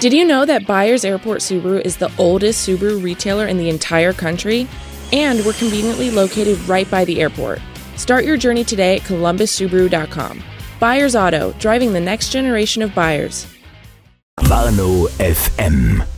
Did you know that Byers Airport Subaru is the oldest Subaru retailer in the entire country? And we're conveniently located right by the airport. Start your journey today at columbussubaru.com. Byers Auto, driving the next generation of buyers. Warnow FM